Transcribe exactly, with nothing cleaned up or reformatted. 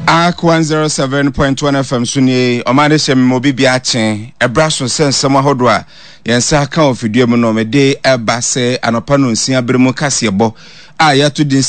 Ak one oh seven point one F M Sunye Omade Shem Mobi Biachen Ebraso Sen Sama Hodwa Yensa Kan Ofidue mu no me de eba se anopa no nsia bere mu kase bo a ya to din